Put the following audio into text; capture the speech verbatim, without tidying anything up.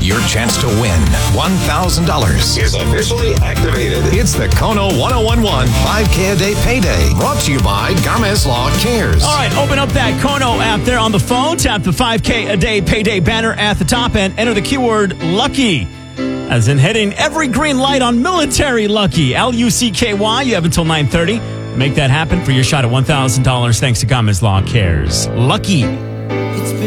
Your chance to win one thousand dollars Is officially activated. It's the Kono ten eleven five K a day payday. Brought to you by Gamez Law Cares. All right, open up that Kono app there on the phone. Tap the five K a day payday banner at the top and enter the keyword lucky. As in hitting every green light on Military Lucky. L U C K Y. You have until nine thirty. Make that happen for your shot at one thousand dollars thanks to Gamez Law Cares. Lucky.